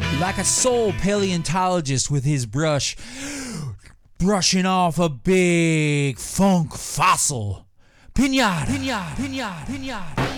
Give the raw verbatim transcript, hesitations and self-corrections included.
Like a soul paleontologist with his brush, brushing off a big funk fossil. Pinata, pinata, pinata, pinata.